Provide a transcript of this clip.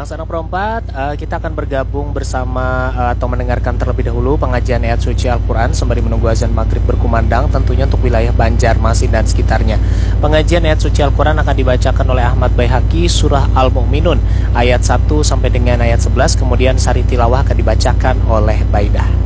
Yang Sarang Perempat, kita akan bergabung bersama atau mendengarkan terlebih dahulu pengajian ayat suci Al-Quran sembari menunggu azan maghrib berkumandang, tentunya untuk wilayah Banjarmasin dan sekitarnya. Pengajian ayat suci Al-Quran akan dibacakan oleh Ahmad Baihaqi surah Al-Mu'minun ayat 1 sampai dengan ayat 11, kemudian sari tilawah akan dibacakan oleh Baidah.